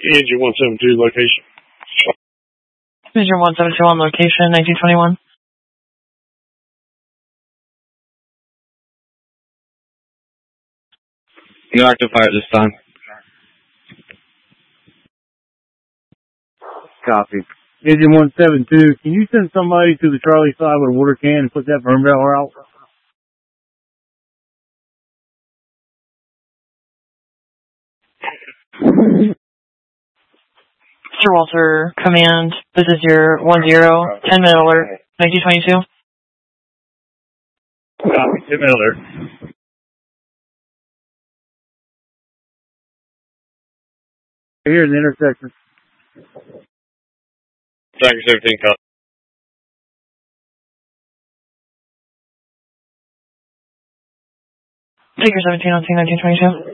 Engine 172 location. Engine 172 on location, 1921. No active fire at this time. Copy. Engine 172, can you send somebody to the Charlie side with a water can and put that burn barrel out? Mr. Walter, command, this is your 10, 10-minute alert, 1922. Copy, 10-minute alert. Here's the intersection. Tiger 17, copy. Tiger 17 on scene, 1922.